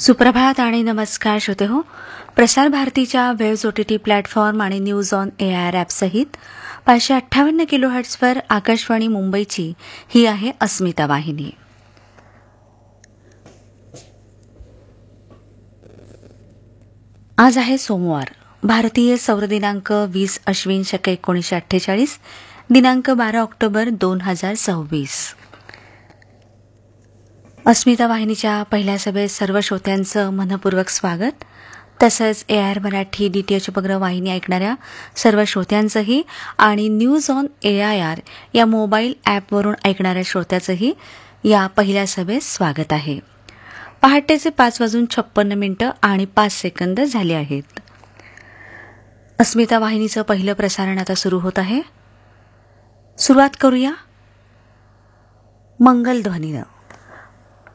सुप्रभात आणि नमस्कार श्रोते हो. प्रसार भारतीच्या वेव्स OTT प्लॅटफॉर्म आणि न्यूज ऑन AIR ॲपसहित 558 किलोहर्ट्झवर आकाशवाणी मुंबईची ही आहे अस्मिता वाहिनी. आज आहे सोमवार. भारतीय सौर दिनांक 20 अश्विन शक 1948, दिनांक 12 ऑक्टोबर 2026. अस्मिता वाहिनीच्या पहिल्या सभेत सर्व श्रोत्यांचं मनपूर्वक स्वागत. तसंच AIR मराठी DTH उपग्रह वाहिनी ऐकणाऱ्या सर्व श्रोत्यांचंही आणि न्यूज ऑन AIR या मोबाईल ॲपवरून ऐकणाऱ्या श्रोत्याचंही या पहिल्या सभेत स्वागत आहे. पहाटेचे 5:56 आणि 5 सेकंद झाले आहेत. अस्मिता वाहिनीचं पहिलं प्रसारण आता सुरू होत आहे. सुरुवात करूया मंगलध्वनीनं.